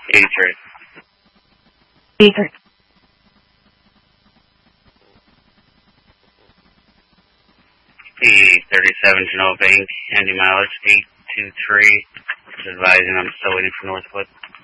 83. 83. P37 Genoa Bank, Andy mileage 823. Just advising I'm still waiting for Northwood.